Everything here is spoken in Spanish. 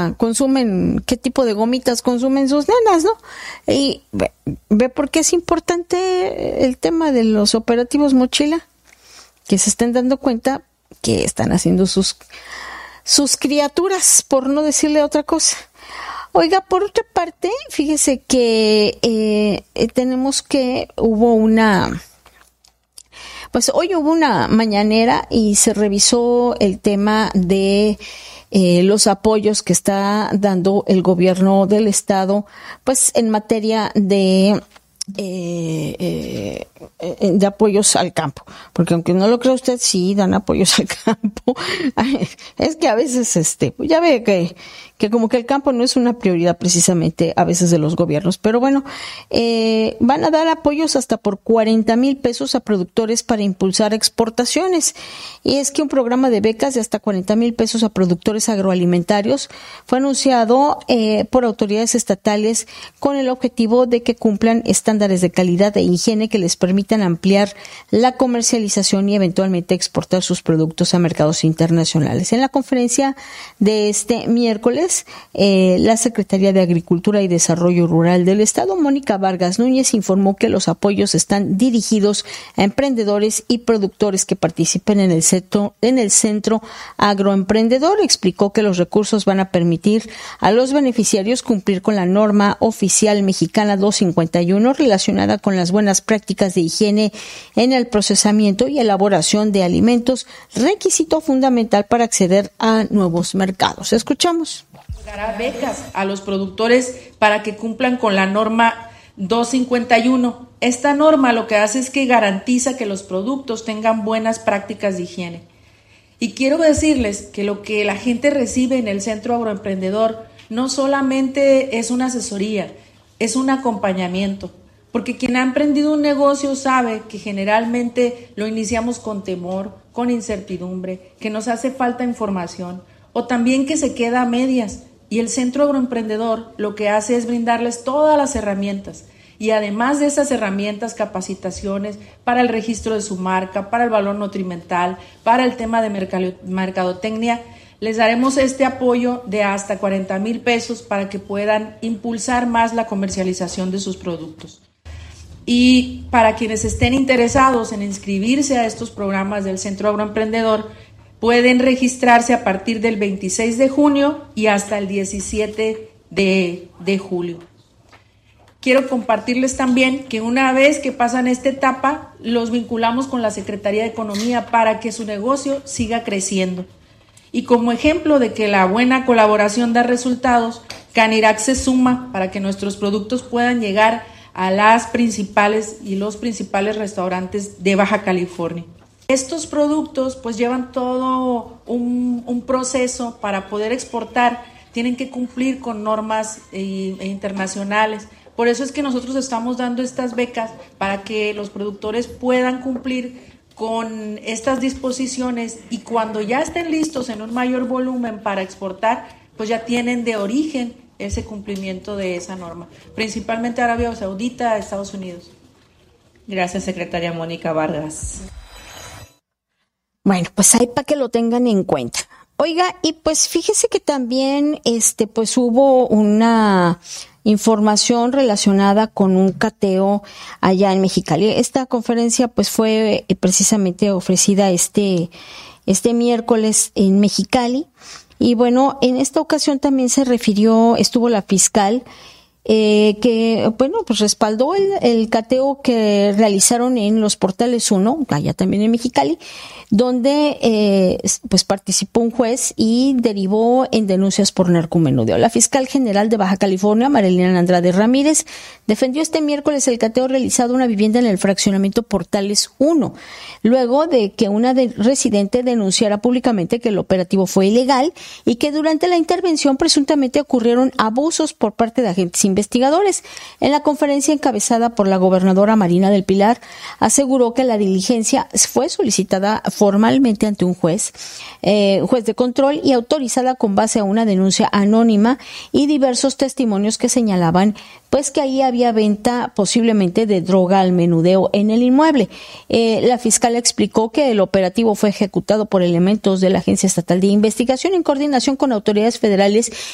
qué tipo de gomitas consumen sus nenas, ¿no? Y ve por qué es importante el tema de los operativos mochila, que se estén dando cuenta que están haciendo sus criaturas, por no decirle otra cosa. Oiga, por otra parte, fíjese que hoy hubo una mañanera y se revisó el tema de los apoyos que está dando el gobierno del estado, pues en materia de apoyos al campo, porque aunque no lo crea usted, sí dan apoyos al campo. Es que a veces ya ve que como que el campo no es una prioridad precisamente a veces de los gobiernos, pero bueno, van a dar apoyos hasta por 40,000 pesos a productores para impulsar exportaciones, y es que un programa de becas de hasta 40,000 pesos a productores agroalimentarios fue anunciado por autoridades estatales con el objetivo de que cumplan estándares de calidad e higiene que les permitan ampliar la comercialización y eventualmente exportar sus productos a mercados internacionales. En la conferencia de este miércoles, la Secretaría de Agricultura y Desarrollo Rural del Estado, Mónica Vargas Núñez, informó que los apoyos están dirigidos a emprendedores y productores que participen en el centro agroemprendedor. Explicó que los recursos van a permitir a los beneficiarios cumplir con la norma oficial mexicana 251 relacionada con las buenas prácticas de higiene en el procesamiento y elaboración de alimentos, requisito fundamental para acceder a nuevos mercados. Escuchamos. Dará becas a los productores para que cumplan con la norma 251. Esta norma lo que hace es que garantiza que los productos tengan buenas prácticas de higiene. Y quiero decirles que lo que la gente recibe en el Centro Agroemprendedor no solamente es una asesoría, es un acompañamiento. Porque quien ha emprendido un negocio sabe que generalmente lo iniciamos con temor, con incertidumbre, que nos hace falta información o también que se queda a medias. Y el Centro Agroemprendedor lo que hace es brindarles todas las herramientas. Y además de esas herramientas, capacitaciones para el registro de su marca, para el valor nutrimental, para el tema de mercadotecnia, les daremos este apoyo de hasta 40,000 pesos para que puedan impulsar más la comercialización de sus productos. Y para quienes estén interesados en inscribirse a estos programas del Centro Agroemprendedor, pueden registrarse a partir del 26 de junio y hasta el 17 de julio. Quiero compartirles también que una vez que pasan esta etapa, los vinculamos con la Secretaría de Economía para que su negocio siga creciendo. Y como ejemplo de que la buena colaboración da resultados, Canirac se suma para que nuestros productos puedan llegar a las principales y los principales restaurantes de Baja California. Estos productos pues llevan todo un proceso para poder exportar, tienen que cumplir con normas internacionales. Por eso es que nosotros estamos dando estas becas para que los productores puedan cumplir con estas disposiciones y cuando ya estén listos en un mayor volumen para exportar, pues ya tienen de origen ese cumplimiento de esa norma, principalmente Arabia Saudita, Estados Unidos. Gracias, secretaria Mónica Vargas. Bueno, pues ahí para que lo tengan en cuenta. Oiga, y pues fíjese que también pues hubo una información relacionada con un cateo allá en Mexicali. Esta conferencia pues fue precisamente ofrecida este miércoles en Mexicali. Y bueno, en esta ocasión también estuvo la fiscal que, bueno, pues respaldó el cateo que realizaron en los Portales 1, allá también en Mexicali, donde pues participó un juez y derivó en denuncias por narcomenudeo. La fiscal general de Baja California, Marilena Andrade Ramírez, defendió este miércoles el cateo realizado en una vivienda en el fraccionamiento Portales 1, luego de que una residente denunciara públicamente que el operativo fue ilegal y que durante la intervención presuntamente ocurrieron abusos por parte de agentes investigadores. En la conferencia encabezada por la gobernadora Marina del Pilar, aseguró que la diligencia fue solicitada formalmente ante un juez de control y autorizada con base a una denuncia anónima y diversos testimonios que señalaban pues que ahí había venta posiblemente de droga al menudeo en el inmueble. La fiscal explicó que el operativo fue ejecutado por elementos de la Agencia Estatal de Investigación en coordinación con autoridades federales